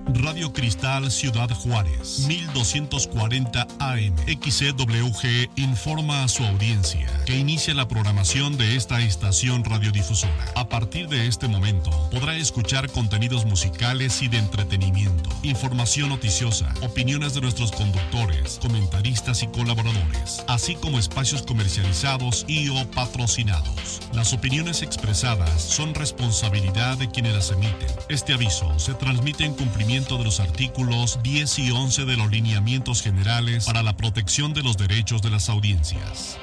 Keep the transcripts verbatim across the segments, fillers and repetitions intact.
Radio Cristal Ciudad Juárez, mil doscientos cuarenta A M. X C W G informa a su audiencia que inicia la programación de esta estación radiodifusora. A partir de este momento, podrá escuchar contenidos musicales y de entretenimiento, información noticiosa, opiniones de nuestros conductores, comentaristas y colaboradores, así como espacios comercializados y o patrocinados. Las opiniones expresadas son responsabilidad de quienes las emiten. Este aviso se transmite en cumplimiento de los artículos diez y once de los lineamientos generales para la protección de los derechos de las audiencias.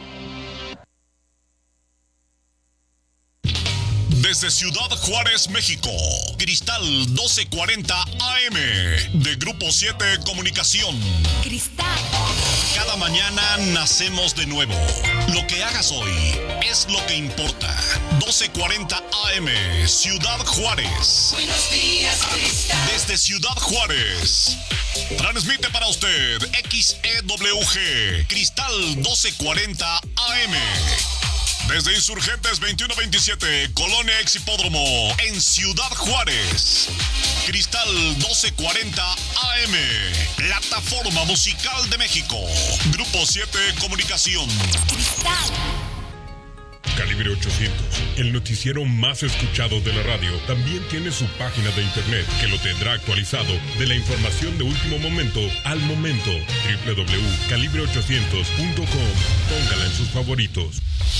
Desde Ciudad Juárez, México, Cristal doce cuarenta A M, de Grupo siete Comunicación. Cristal. Cada mañana nacemos de nuevo. Lo que hagas hoy es lo que importa. doce cuarenta A M, Ciudad Juárez. Buenos días, Cristal. Desde Ciudad Juárez, transmite para usted X E W G, Cristal doce cuarenta A M. Desde Insurgentes veintiuno veintisiete, Colonia Ex Hipódromo, en Ciudad Juárez. Cristal doce cuarenta A M, plataforma musical de México. Grupo siete Comunicación. Cristal. Calibre ochocientos, el noticiero más escuchado de la radio, también tiene su página de internet que lo tendrá actualizado de la información de último momento al momento. doble u doble u doble u punto calibre ochocientos punto com. Póngala en sus favoritos.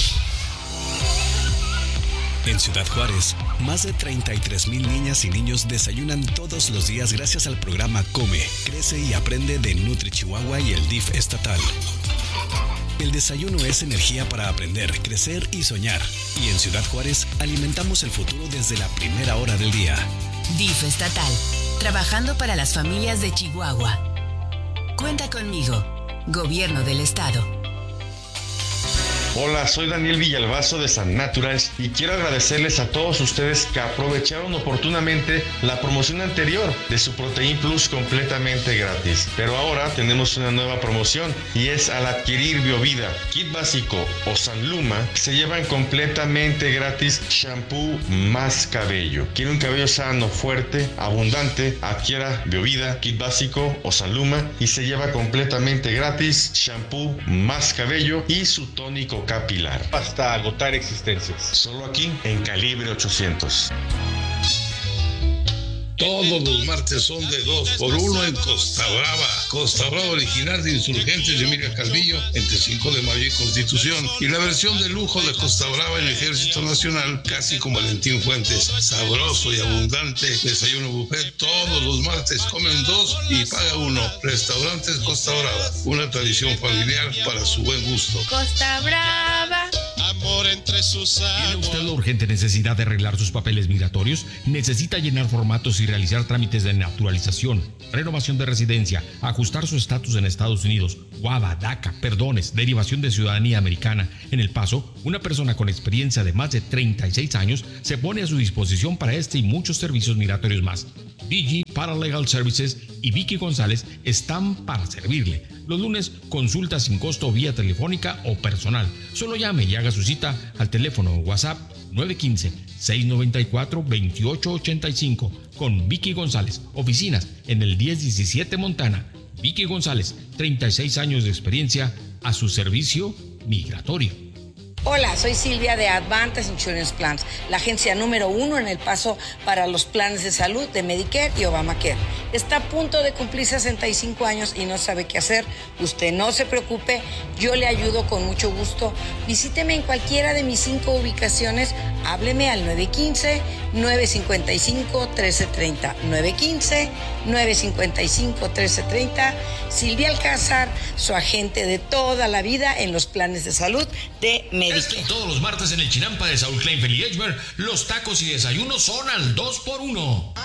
En Ciudad Juárez, más de treinta y tres mil niñas y niños desayunan todos los días gracias al programa Come, Crece y Aprende de Nutri Chihuahua y el D I F estatal. El desayuno es energía para aprender, crecer y soñar. Y en Ciudad Juárez alimentamos el futuro desde la primera hora del día. D I F estatal, trabajando para las familias de Chihuahua. Cuenta conmigo, Gobierno del Estado. Hola, soy Daniel Villalbazo de San Naturals y quiero agradecerles a todos ustedes que aprovecharon oportunamente la promoción anterior de su Protein Plus completamente gratis. Pero ahora tenemos una nueva promoción y es al adquirir Biovida, Kit Básico o Sanluma, se llevan completamente gratis shampoo más cabello. ¿Quiere un cabello sano, fuerte, abundante? Adquiera Biovida, Kit Básico o Sanluma y se lleva completamente gratis shampoo más cabello y su tónico capilar hasta agotar existencias. Solo aquí en Calibre ochocientos. Todos los martes son de dos por uno en Costa Brava. Costa Brava original de Insurgentes de Emilia Calvillo, entre cinco de mayo y Constitución. Y la versión de lujo de Costa Brava en Ejército Nacional, casi como Valentín Fuentes. Sabroso y abundante desayuno buffet. Todos los martes comen dos y paga uno. Restaurantes Costa Brava, una tradición familiar para su buen gusto. Costa Brava. Amor entre sus aguas. ¿Tiene usted la urgente necesidad de arreglar sus papeles migratorios? ¿Necesita llenar formatos y realizar trámites de naturalización, renovación de residencia, ajustar su estatus en Estados Unidos, U A B A, DACA, perdones, derivación de ciudadanía americana? En El Paso, una persona con experiencia de más de treinta y seis años se pone a su disposición para este y muchos servicios migratorios más. D G Paralegal Services y Vicky González están para servirle. Los lunes, consulta sin costo vía telefónica o personal. Solo llame y haga su cita al teléfono o WhatsApp nueve uno cinco, seis nueve cuatro, dos ocho ocho cinco con Vicky González. Oficinas en el diez diecisiete Montana. Vicky González, treinta y seis años de experiencia a su servicio migratorio. Hola, soy Silvia de Advantage Insurance Plans, la agencia número uno en El Paso para los planes de salud de Medicare y Obamacare. Está a punto de cumplir sesenta y cinco años y no sabe qué hacer. Usted no se preocupe, yo le ayudo con mucho gusto. Visíteme en cualquiera de mis cinco ubicaciones. Hábleme al nueve uno cinco, nueve cinco cinco, uno tres tres cero. nueve uno cinco, nueve cinco cinco, uno tres tres cero. Silvia Alcázar, su agente de toda la vida en los planes de salud de Medicare. Este y todos los martes en el Chinampa de Saúl Kleinfeld y Edgemer, los tacos y desayunos son al dos por uno.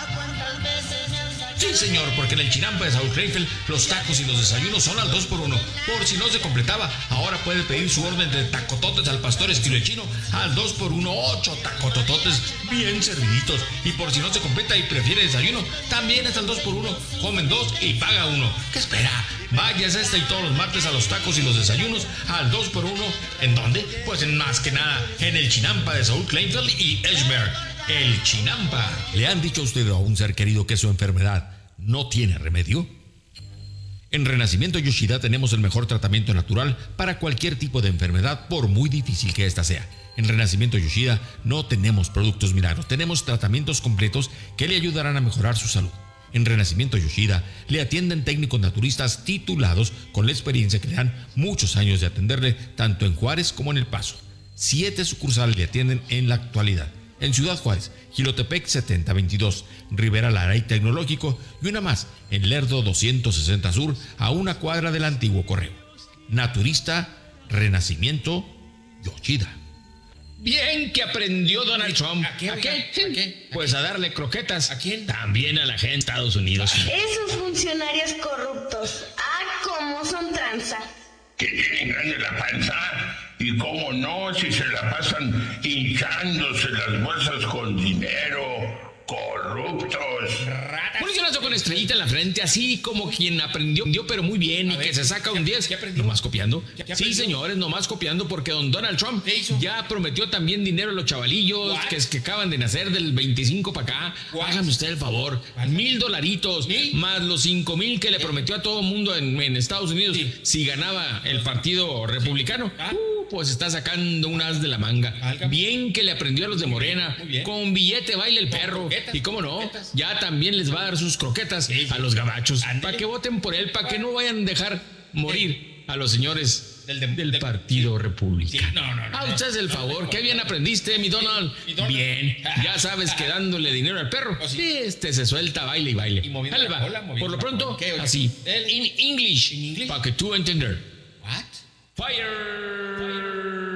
Sí, señor, porque en el Chinampa de Saúl Kleinfeld, los tacos y los desayunos son al dos por uno. Por si no se completaba, ahora puede pedir su orden de tacototes al pastor estilo chino al dos por uno, ocho tacotototes bien serviditos. Y por si no se completa y prefiere desayuno, también es al dos por uno. Comen dos y paga uno. ¿Qué espera? Váyase este y todos los martes a los tacos y los desayunos al dos por uno. ¿En dónde? Pues en más que nada, en el Chinampa de Saúl Kleinfeld y Edgemer. El Chinampa. ¿Le han dicho a usted a un ser querido que su enfermedad no tiene remedio? En Renacimiento Yoshida tenemos el mejor tratamiento natural para cualquier tipo de enfermedad, por muy difícil que ésta sea. En Renacimiento Yoshida no tenemos productos milagros, tenemos tratamientos completos que le ayudarán a mejorar su salud. En Renacimiento Yoshida le atienden técnicos naturistas titulados con la experiencia que le dan muchos años de atenderle tanto en Juárez como en El Paso. Siete sucursales le atienden en la actualidad. En Ciudad Juárez, Jilotepec setenta veintidós, Rivera Lara y Tecnológico, y una más en Lerdo doscientos sesenta Sur, a una cuadra del antiguo correo. Naturista, Renacimiento Yoshida. Bien que aprendió Donald Trump. ¿A qué? ¿A qué? ¿A qué? Pues a darle croquetas. ¿A quién? También a la gente de Estados Unidos. Esos funcionarios corruptos. Ah, cómo son tranza. Que tienen grande la panza. Y cómo no, si se la pasan hinchándose las bolsas con dinero. Corruptos. Pónganse con estrellita en la frente, así como quien aprendió, pero muy bien, y ver, que se saca un diez. ¿Nomás copiando? ¿Qué, qué sí, señores, nomás copiando, porque don Donald Trump ya prometió también dinero a los chavalillos que, que acaban de nacer del veinticinco para acá. What? Hágame usted el favor. Mil dolaritos, ¿Sí? más los cinco mil que le prometió a todo mundo en, en Estados Unidos sí. si ganaba el partido republicano. ¿Ah? Uh, pues está sacando un as de la manga. Álgame. Bien que le aprendió a los de Morena. Con billete baila el perro. Y cómo no, croquetas. Ya también les va a dar sus croquetas sí, sí. a los gabachos. Para que voten por él, para que no vayan a dejar morir a los señores del, del, del, del Partido sí. Republicano. Sí, no, no, no, ah, usted es el favor. No, ¿Qué bien aprendiste, mi Donald? Sí, mi Donald. Bien, ya sabes que dándole dinero al perro, oh, sí. este se suelta, baile y baile. Y moviendo la cola, moviendo por lo pronto, ¿Qué, así. In English, English? Para que tú entender. What? Fire.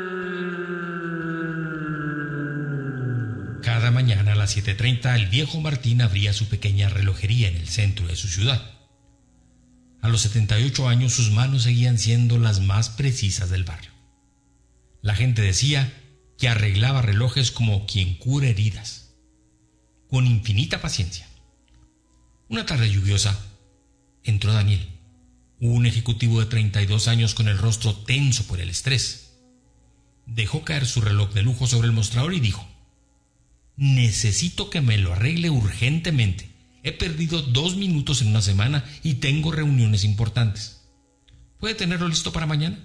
Cada mañana a las siete treinta el viejo Martín abría su pequeña relojería en el centro de su ciudad. A los setenta y ocho años sus manos seguían siendo las más precisas del barrio. La gente decía que arreglaba relojes como quien cura heridas, con infinita paciencia. Una tarde lluviosa entró Daniel, un ejecutivo de treinta y dos años con el rostro tenso por el estrés. Dejó caer su reloj de lujo sobre el mostrador y dijo: necesito que me lo arregle urgentemente. He perdido dos minutos en una semana y tengo reuniones importantes. ¿Puede tenerlo listo para mañana?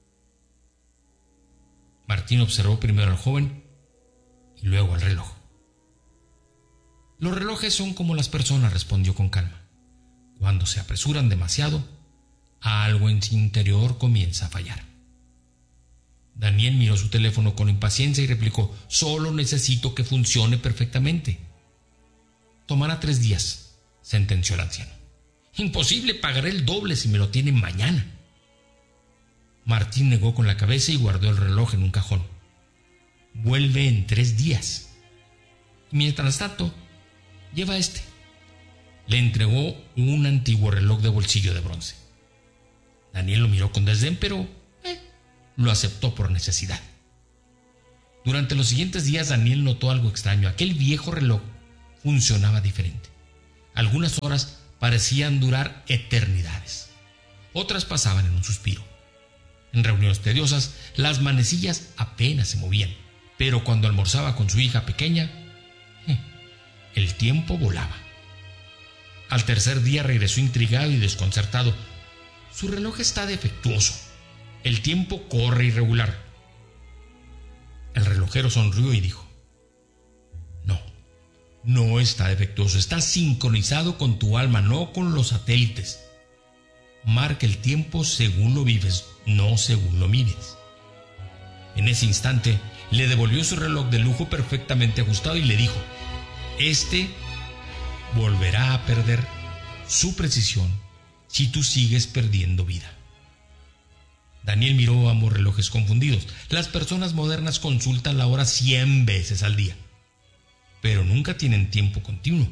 Martín observó primero al joven y luego al reloj. Los relojes son como las personas, respondió con calma. Cuando se apresuran demasiado, algo en su interior comienza a fallar. Daniel miró su teléfono con impaciencia y replicó: solo necesito que funcione perfectamente. Tomará tres días, sentenció el anciano. Imposible, pagaré el doble si me lo tienen mañana. Martín negó con la cabeza y guardó el reloj en un cajón. Vuelve en tres días. Mientras tanto, lleva este. Le entregó un antiguo reloj de bolsillo de bronce. Daniel lo miró con desdén, pero lo aceptó por necesidad. Durante los siguientes días Daniel notó algo extraño. Aquel viejo reloj funcionaba diferente. Algunas horas parecían durar eternidades. Otras pasaban en un suspiro. En reuniones tediosas, las manecillas apenas se movían. Pero cuando almorzaba con su hija pequeña, el tiempo volaba. Al tercer día regresó intrigado y desconcertado. Su reloj está defectuoso. El tiempo corre irregular. El relojero sonrió y dijo: no, no está defectuoso, está sincronizado con tu alma, no con los satélites. Marca el tiempo según lo vives, no según lo mires. En ese instante le devolvió su reloj de lujo perfectamente ajustado y le dijo: este volverá a perder su precisión si tú sigues perdiendo vida. Daniel miró ambos relojes confundidos. Las personas modernas consultan la hora cien veces al día, pero nunca tienen tiempo continuo.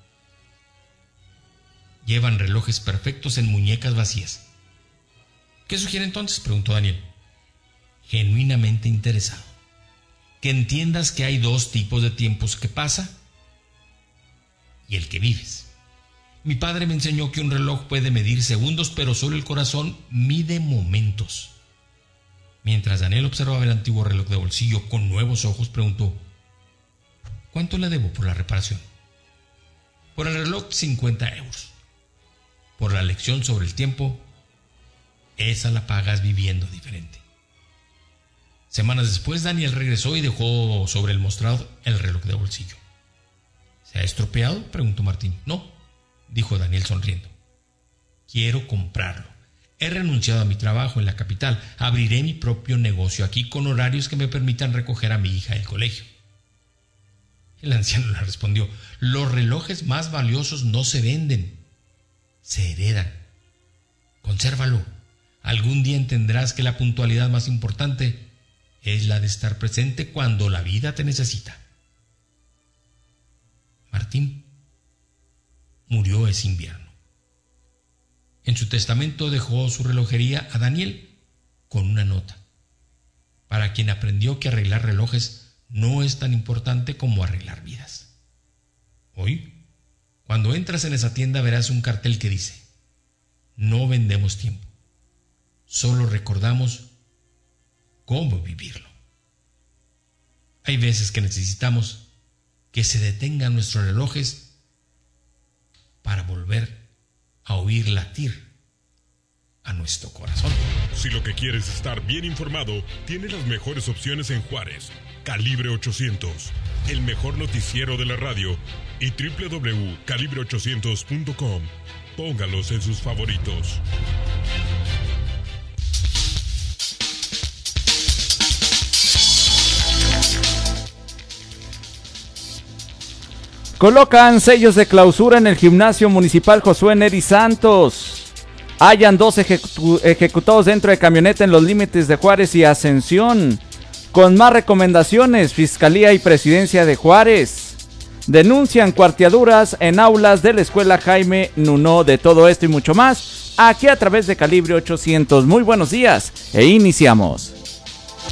Llevan relojes perfectos en muñecas vacías. ¿Qué sugiere entonces?, preguntó Daniel, genuinamente interesado. Que entiendas que hay dos tipos de tiempos: que pasa y el que vives. Mi padre me enseñó que un reloj puede medir segundos, pero solo el corazón mide momentos. Mientras Daniel observaba el antiguo reloj de bolsillo con nuevos ojos, preguntó: ¿cuánto le debo por la reparación? Por el reloj, cincuenta euros. por la lección sobre el tiempo, esa la pagas viviendo diferente. Semanas después, Daniel regresó y dejó sobre el mostrador el reloj de bolsillo. ¿Se ha estropeado?, preguntó Martín. No, dijo Daniel sonriendo. Quiero comprarlo. He renunciado a mi trabajo en la capital. Abriré mi propio negocio aquí con horarios que me permitan recoger a mi hija del colegio. El anciano le respondió: los relojes más valiosos no se venden, se heredan. Consérvalo. Algún día entenderás que la puntualidad más importante es la de estar presente cuando la vida te necesita. Martín murió ese invierno. En su testamento dejó su relojería a Daniel con una nota, para quien aprendió que arreglar relojes no es tan importante como arreglar vidas. Hoy, cuando entras en esa tienda, verás un cartel que dice: no vendemos tiempo, solo recordamos cómo vivirlo. Hay veces que necesitamos que se detengan nuestros relojes para volver a oír latir a nuestro corazón. Si lo que quieres es estar bien informado, tiene las mejores opciones en Juárez. Calibre ochocientos, el mejor noticiero de la radio, y doble u doble u doble u punto calibre ochocientos punto com. Póngalos en sus favoritos. Colocan sellos de clausura en el gimnasio municipal Josué Neri Santos. Hallan dos ejecu- ejecutados dentro de camioneta en los límites de Juárez y Ascensión. Con más recomendaciones, Fiscalía y Presidencia de Juárez denuncian cuarteaduras en aulas de la escuela Jaime Nuno. De todo esto y mucho más, aquí a través de Calibre ochocientos. Muy buenos días e iniciamos.